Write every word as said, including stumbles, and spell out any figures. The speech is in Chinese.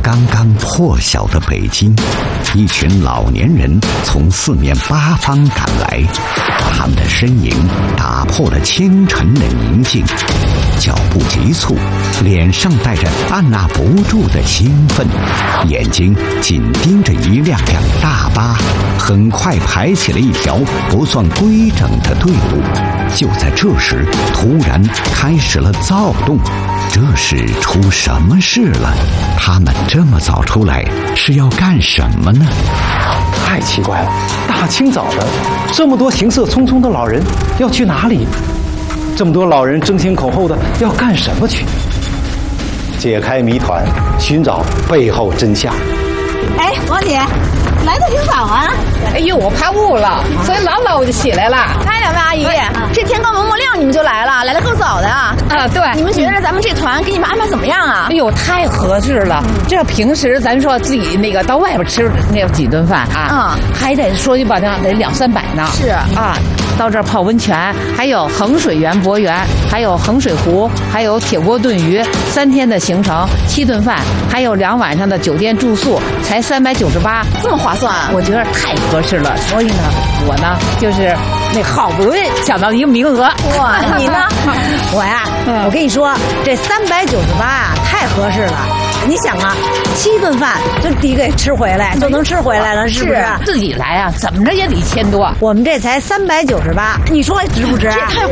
刚刚破晓的北京，一群老年人从四面八方赶来，他们的身影打破了清晨的宁静，脚步急促，脸上带着按捺不住的兴奋，眼睛紧盯着一辆辆大巴，很快排起了一条不算规整的队伍。就在这时，突然开始了躁动。这是出什么事了？他们这么早出来是要干什么呢？ 太奇怪了，大清早的，这么多行色匆匆的老人要去哪里？这么多老人争先恐后的要干什么去？解开谜团，寻找背后真相。 哎，王姐，来的挺早啊！ 哎呦，我怕雾了，所以老早我就起来了。 哎，两位阿姨，这天刚蒙蒙亮你们就来了，来的够早的啊！ 啊，对， 你们觉得咱们这团给你们安排怎么样啊？ 哎呦，太合适了！这平时咱说自己那个到外边吃那几顿饭啊，嗯，还得说句不好听，得两三百呢。 是啊，到这儿泡温泉，还有衡水园博园，还有衡水湖，还有铁锅炖鱼，三天的行程，七顿饭，还有两晚上的酒店住宿，才三百九十八， 这么划算， 我觉得太合适了。所以呢，我呢就是那好不容易抢到一个名额。 哇，你呢？ 我呀，嗯、我跟你说，这三百九十八啊，太合适了。你想啊，七顿饭就抵给吃回来，就能吃回来了，是不是？ 自己来啊，怎么着也得一千多。 我们这才三百九十八，你说值不值？ 这太